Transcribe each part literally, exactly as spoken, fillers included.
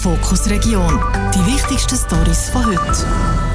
Fokus Region. Die wichtigsten Storys von heute.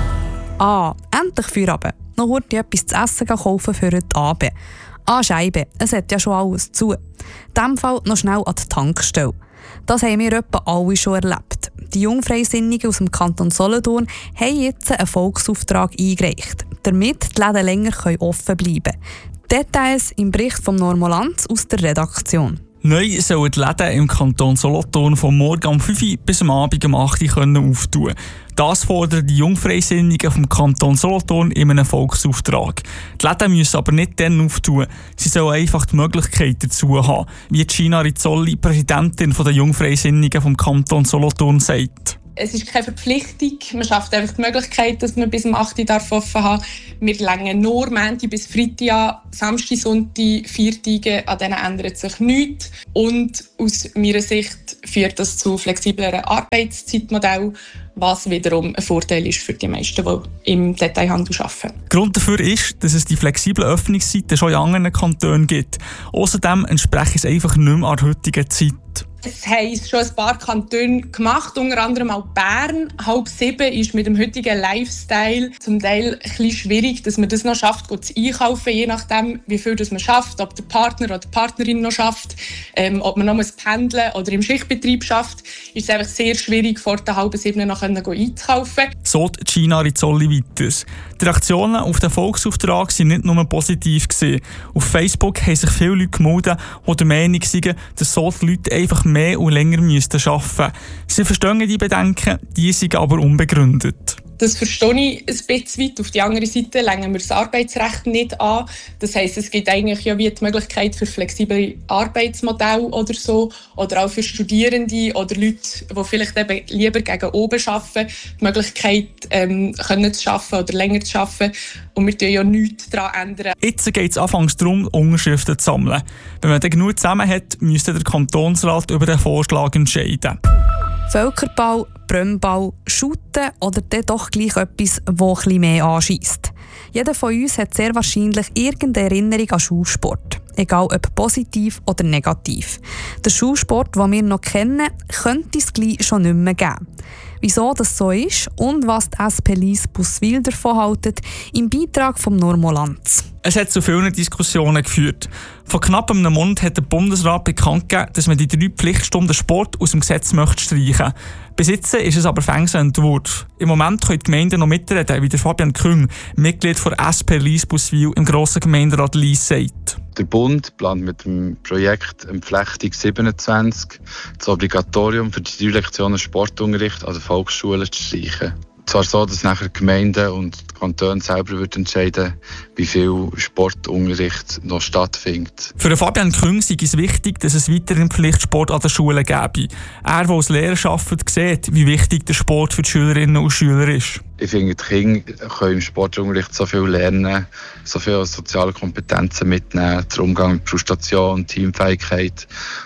Ah, endlich Feierabend. Noch heute etwas zu essen kaufen für heute Abend. Ah, Scheibe, es hat ja schon alles zu. In diesem Fall noch schnell an die Tankstelle. Das haben wir etwa alle schon erlebt. Die Jungfreisinnigen aus dem Kanton Solothurn haben jetzt einen Volksauftrag eingereicht, damit die Läden länger offen bleiben können. Details im Bericht von Normolanz aus der Redaktion. Neu sollen die Läden im Kanton Solothurn vom Morgen um fünf Uhr bis am Abend um acht Uhr auftun können. Das fordern die Jungfreisinnigen vom Kanton Solothurn in einem Volksauftrag. Die Läden müssen aber nicht dann auftun. Sie sollen einfach die Möglichkeit dazu haben, wie Gina Rizzoli, Präsidentin der Jungfreisinnigen vom Kanton Solothurn, sagt. Es ist keine Verpflichtung. Man schafft einfach die Möglichkeit, dass man bis um acht Uhr offen haben darf. Wir längen nur Montag bis Freitag an, Samstag, Sonntag, Viertage, an denen ändert sich nichts. Und aus meiner Sicht führt das zu flexibleren Arbeitszeitmodellen, was wiederum ein Vorteil ist für die meisten, die im Detailhandel arbeiten. Grund dafür ist, dass es die flexiblen Öffnungszeiten schon in anderen Kantonen gibt. Außerdem entsprechen es einfach nicht mehr an der heutigen Zeit. Es haben schon ein paar Kantone gemacht, unter anderem auch Bern. Halb sieben ist mit dem heutigen Lifestyle zum Teil ein bisschen schwierig, dass man das noch schafft, gut zu einkaufen, je nachdem, wie viel das man schafft, ob der Partner oder die Partnerin noch schafft, ähm, ob man noch pendeln oder im Schichtbetrieb schafft, ist es einfach sehr schwierig, vor der halben sieben noch einzukaufen. So die Gina Rizzoli weiter. Die Reaktionen auf den Volksauftrag waren nicht nur positiv gewesen. Auf Facebook haben sich viele Leute gemeldet, die der Meinung sind, dass so die Leute einfach mehr und länger arbeiten müssten. Sie verstehen die Bedenken, die sind aber unbegründet. Das verstehe ich ein bisschen weit. Auf die andere Seite legen wir das Arbeitsrecht nicht an. Das heisst, es gibt eigentlich ja wie die Möglichkeit für flexible Arbeitsmodelle oder so. Oder auch für Studierende oder Leute, die vielleicht eben lieber gegen oben arbeiten, die Möglichkeit ähm, können zu arbeiten oder länger zu arbeiten. Und wir tun ja nichts daran ändern. Jetzt geht es anfangs darum, Unterschriften zu sammeln. Wenn man dann genug zusammen hat, müsste der Kantonsrat über den Vorschlag entscheiden. Völkerball, Brömmball, Shooten oder dann doch gleich etwas, das etwas mehr anschiesst. Jeder von uns hat sehr wahrscheinlich irgendeine Erinnerung an Schulsport. Egal ob positiv oder negativ. Der Schulsport, den wir noch kennen, könnte es gleich schon nicht mehr geben. Wieso das so ist und was die S P Lyss Busswil davon haltet, im Beitrag von Normolanz. Es hat zu vielen Diskussionen geführt. Vor knapp einem Monat hat der Bundesrat bekannt gegeben, dass man die drei Pflichtstunden Sport aus dem Gesetz möchte streichen. Bis jetzt ist es aber fängs ein Entwurf. Im Moment können die Gemeinden noch mitreden, wie der Fabian Küng, Mitglied der S P Lyss Busswil im grossen Gemeinderat Lyss, sagt. Der Bund plant mit dem Projekt Entflechtung siebenundzwanzig das Obligatorium für die drei Lektionen Sportunterricht an der Volksschule zu streichen. Zwar so, dass nachher die Gemeinden und die Kantone selber entscheiden, wie viel Sportunterricht noch stattfindet. Für Fabian Küng ist es wichtig, dass es weiterhin Pflichtsport an den Schulen gäbe. Er, der als Lehrer arbeitet, sieht, wie wichtig der Sport für die Schülerinnen und Schüler ist. Ich finde, die Kinder können im Sportunterricht so viel lernen, so viele soziale Kompetenzen mitnehmen, der Umgang mit Frustration, Teamfähigkeit.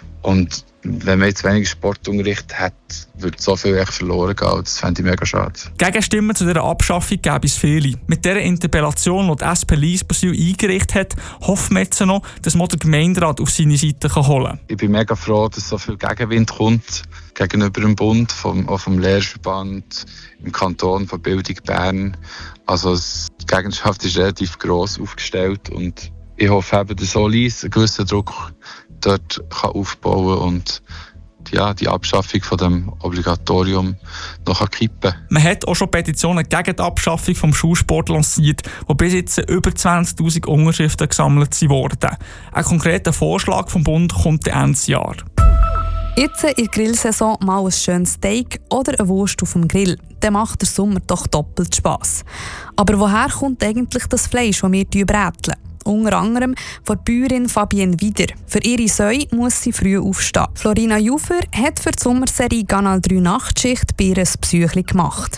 Und wenn man jetzt weniger Sportunterricht hat, würde so viel echt verloren gehen. Das fände ich mega schade. Gegenstimmen zu dieser Abschaffung gäbe es viele. Mit dieser Interpellation, die die S P Lyss Busswil eingerichtet hat, hoffen wir jetzt noch, dass man den Gemeinderat auf seine Seite holen kann. Ich bin mega froh, dass so viel Gegenwind kommt gegenüber dem Bund, vom, auch vom Lehrverband, im Kanton von Bildung Bern. Also die Gegenschaft ist relativ gross aufgestellt und ich hoffe eben, dass so Lyss einen gewissen Druck dort kann aufbauen und ja, die Abschaffung von dem Obligatorium noch kippen kann. Man hat auch schon Petitionen gegen die Abschaffung des Schulsports lanciert, wo bis jetzt über zwanzigtausend Unterschriften gesammelt wurden. Ein konkreter Vorschlag vom Bund kommt Ende Jahr. Jetzt in der Grillsaison mal ein schönes Steak oder eine Wurst auf dem Grill. Dann macht der Sommer doch doppelt Spass. Aber woher kommt eigentlich das Fleisch, das wir bräteln? Unter anderem von der Bäuerin Fabienne Wieder. Für ihre Säue muss sie früh aufstehen. Florina Jufer hat für die Sommerserie Kanal drei Nachtschicht bei ihr ein Psychli gemacht.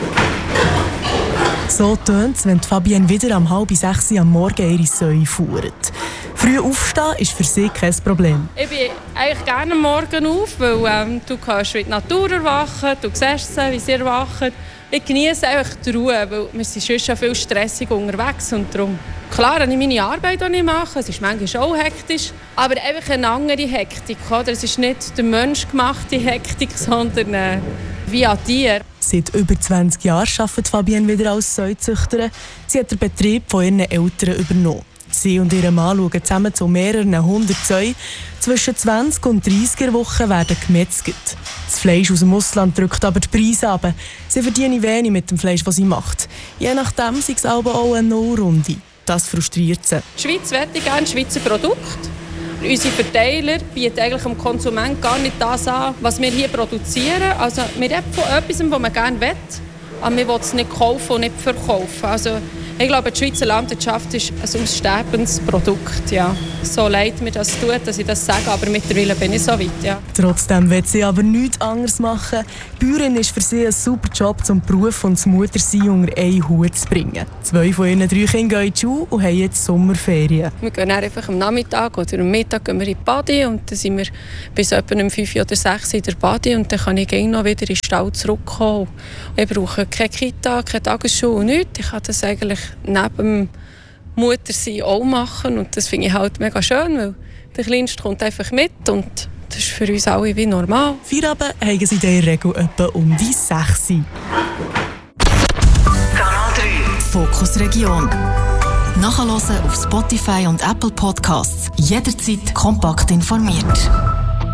So tönt es, wenn Fabienne Wieder um halb sechs am Morgen ihre Säue fuhrt. Früh aufstehen ist für sie kein Problem. Ich bin eigentlich gerne am Morgen auf, weil ähm, du kannst mit die Natur erwachen, du siehst sie, wie sie erwachen. Ich genieße einfach die Ruhe, weil wir sind schon schon viel stressig unterwegs und darum. Klar habe ich meine Arbeit, die ich mache, es ist manchmal auch hektisch, aber einfach eine andere Hektik. Oder? Es ist nicht der menschgemachte Hektik, sondern äh, wie an Tier. Seit über zwanzig Jahren arbeitet Fabienne wieder als Säuzüchterin. Sie hat den Betrieb von ihren Eltern übernommen. Sie und ihr Mann schauen zusammen zu mehreren hundert Säuen. Zwischen zwanzig und dreißig Wochen werden gemetzelt. Das Fleisch aus dem Ausland drückt aber die Preise runter. Sie verdienen wenig mit dem Fleisch, das sie macht. Je nachdem ist es aber auch eine No-Runde. Das frustriert sie. Die Schweiz möchte gerne Schweizer Produkte. Unsere Verteiler bieten eigentlich dem Konsumenten gar nicht das an, was wir hier produzieren. Also wir reden von etwas, das man gerne will, aber wir wollen es nicht kaufen und nicht verkaufen. Also ich glaube, die Schweizer Landwirtschaft ist ein aussterbendes Produkt. Ja. So leid mir das tut, dass ich das sage, aber mittlerweile bin ich so weit. Ja. Trotzdem will sie aber nichts anderes machen. Die Bäuerin ist für sie ein super Job, um den Beruf und das Muttersein unter einen Hut zu bringen. Zwei von ihren drei Kindern gehen in die Schule und haben jetzt Sommerferien. Wir gehen einfach am Nachmittag oder am Mittag gehen wir in die Badi und dann sind wir bis etwa um fünf oder sechs in der Badi und dann kann ich gerne noch wieder in den Stall zurückkommen. Ich brauche keine Kita, keine Tagesschule und nichts. Ich kann das eigentlich neben dem Muttersein auch machen und das finde ich halt mega schön, weil der Kleinste kommt einfach mit und das ist für uns alle wie normal. Feierabend haben sie in der Regel etwa um die sechs. Kanal drei Fokus Region. Nachhören auf Spotify und Apple Podcasts. Jederzeit kompakt informiert.